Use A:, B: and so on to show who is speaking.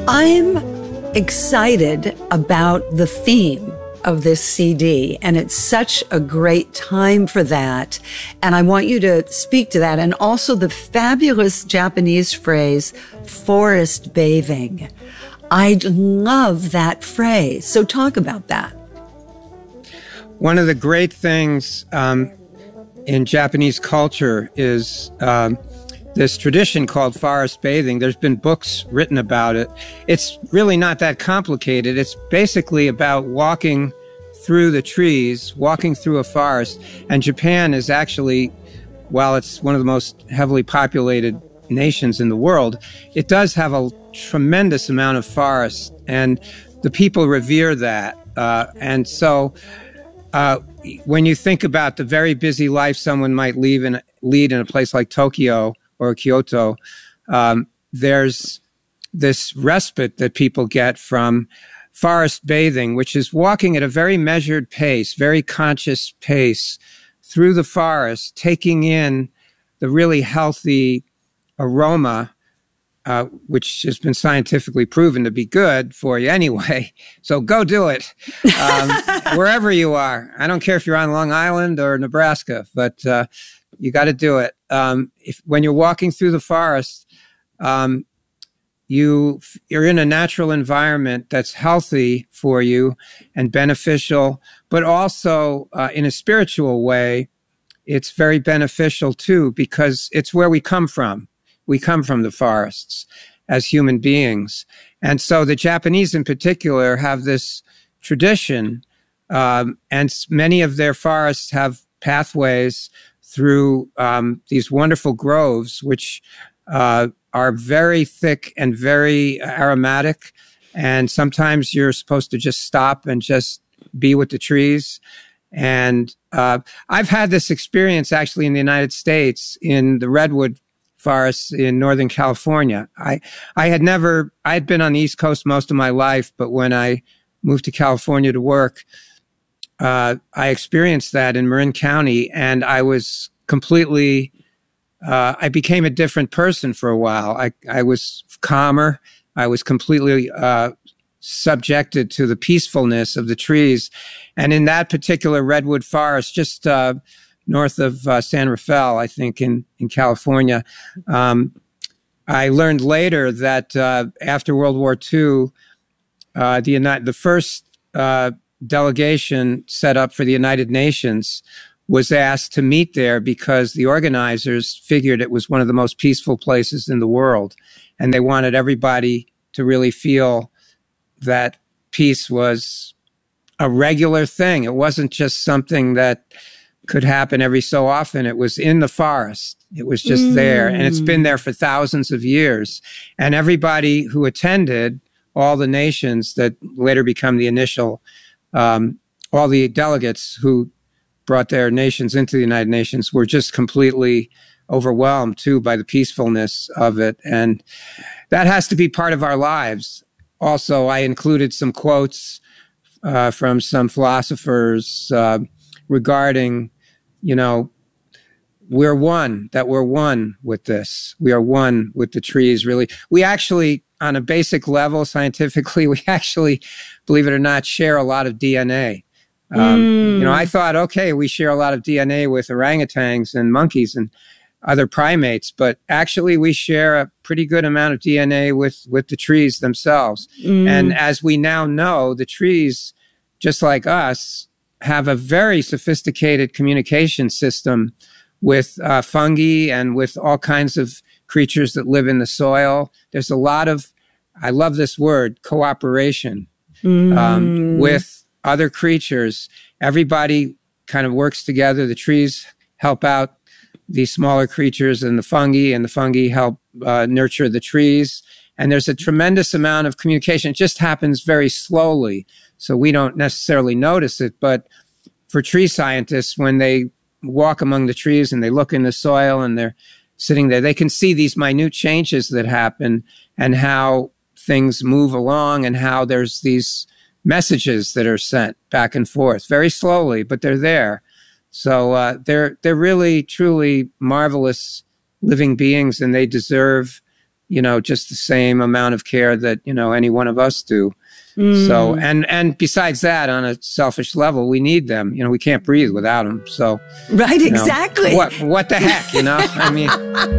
A: I'm excited about the theme of this CD, and it's such a great time for that. And I want you to speak to that, and also the fabulous Japanese phrase, forest bathing. I love that phrase. So talk about that.
B: One of the great things in Japanese culture is this tradition called forest bathing. There's been books written about it. It's really not that complicated. It's basically about walking through the trees, walking through a forest. And Japan is actually, while it's one of the most heavily populated nations in the world, it does have a tremendous amount of forests, and the people revere that. And so when you think about the very busy life someone might lead in a place like Tokyo or Kyoto, there's this respite that people get from forest bathing, which is walking at a very measured pace, very conscious pace through the forest, taking in the really healthy aroma, which has been scientifically proven to be good for you anyway. So go do it wherever you are. I don't care if you're on Long Island or Nebraska, but you got to do it. When you're walking through the forest, you're in a natural environment that's healthy for you and beneficial, but also in a spiritual way, it's very beneficial too, because it's where we come from. We come from the forests as human beings. And so the Japanese in particular have this tradition, and many of their forests have pathways through these wonderful groves, which are very thick and very aromatic. And sometimes you're supposed to just stop and just be with the trees. And I've had this experience actually in the United States in the redwood forests in Northern California. I had been on the East Coast most of my life, but when I moved to California to work, I experienced that in Marin County, and I was completely, I became a different person for a while. I was calmer. I was completely subjected to the peacefulness of the trees. And in that particular redwood forest, just north of San Rafael, I think in California, I learned later that after World War II, the first delegation set up for the United Nations was asked to meet there because the organizers figured it was one of the most peaceful places in the world. And they wanted everybody to really feel that peace was a regular thing. It wasn't just something that could happen every so often. It was in the forest. It was just there. And it's been there for thousands of years. And everybody who attended, all the nations that later become the initial, all the delegates who brought their nations into the United Nations were just completely overwhelmed too by the peacefulness of it. And that has to be part of our lives. Also, I included some quotes from some philosophers regarding, we're one with this. We are one with the trees, really. We actually, on a basic level, scientifically, we actually, believe it or not, share a lot of DNA. I thought, okay, we share a lot of DNA with orangutans and monkeys and other primates, but actually we share a pretty good amount of DNA with the trees themselves. And as we now know, the trees, just like us, have a very sophisticated communication system with fungi and with all kinds of creatures that live in the soil. There's a lot of, I love this word, cooperation with other creatures. Everybody kind of works together. The trees help out the smaller creatures and the fungi help nurture the trees. And there's a tremendous amount of communication. It just happens very slowly, so we don't necessarily notice it. But for tree scientists, when they walk among the trees and they look in the soil and they're sitting there, they can see these minute changes that happen and how things move along and how there's these messages that are sent back and forth very slowly, but they're there. So they're really, truly marvelous living beings, and they deserve just the same amount of care that, any one of us do. So, and besides that, on a selfish level, we need them. We can't breathe without them. So,
A: right, exactly.
B: What the heck, I mean.